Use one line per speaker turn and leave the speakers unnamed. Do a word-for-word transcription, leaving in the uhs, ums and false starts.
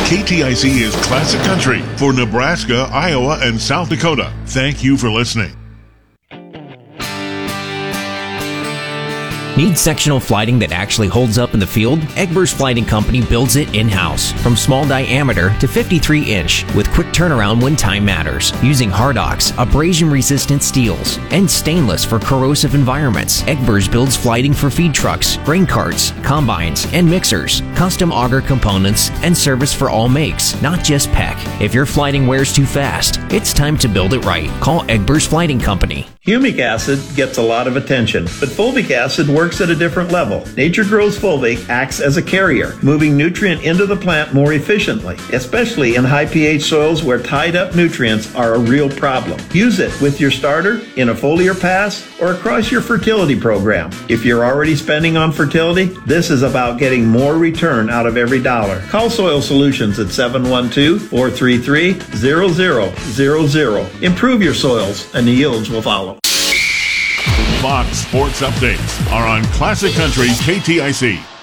K T I C is Classic Country for Nebraska, Iowa, and South Dakota. Thank you for listening.
Need sectional flighting that actually holds up in the field? Egbers Flighting Company builds it in-house, from small diameter to fifty-three inch, with quick turnaround when time matters, using Hardox, abrasion-resistant steels, and stainless for corrosive environments. Egbers builds flighting for feed trucks, grain carts, combines, and mixers, custom auger components, and service for all makes, not just P E C. If your flighting wears too fast, it's time to build it right. Call Egbers Flighting Company.
Humic acid gets a lot of attention, but fulvic acid works at a different level. Nature Grows Fulvic acts as a carrier, moving nutrient into the plant more efficiently, especially in high pH soils where tied up nutrients are a real problem. Use it with your starter, in a foliar pass, or across your fertility program. If you're already spending on fertility, this is about getting more return out of every dollar. Call Soil Solutions at seven one two, four three three, zero zero zero zero. Improve your soils and the yields will follow.
Fox Sports Updates are on Classic Country K T I C.